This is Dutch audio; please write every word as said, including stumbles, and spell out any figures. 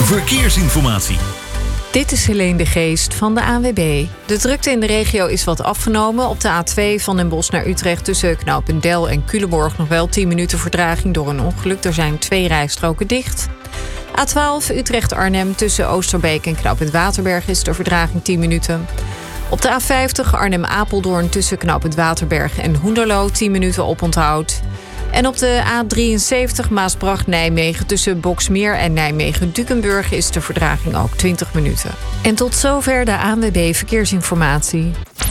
verkeersinformatie. Dit is Helene de Geest van de A N W B. De drukte in de regio is wat afgenomen. Op de A twee van Den Bosch naar Utrecht tussen Knopendel en Culemborg nog wel tien minuten vertraging door een ongeluk. Er zijn twee rijstroken dicht. A twaalf Utrecht-Arnhem tussen Oosterbeek en Knopend Waterberg is de vertraging tien minuten. Op de A vijftig Arnhem-Apeldoorn tussen Knopend Waterberg en Hoenderloo tien minuten oponthoud. En op de A drieënzeventig Maasbracht-Nijmegen tussen Boksmeer en Nijmegen-Dukenburg is de vertraging ook twintig minuten. En tot zover de A N W B Verkeersinformatie.